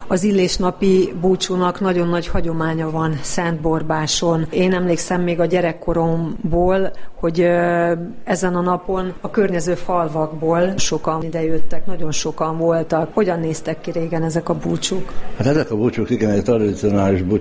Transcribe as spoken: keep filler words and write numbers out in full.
Az illésnapi búcsúnak nagyon nagy hagyománya van Szentborbáson. Én emlékszem még a gyerekkoromból, hogy ezen a napon a környező falvakból sokan idejöttek, nagyon sokan voltak. Hogyan néztek ki régen ezek a búcsúk? Hát ezek a búcsúk igen, egy tradicionális búcsú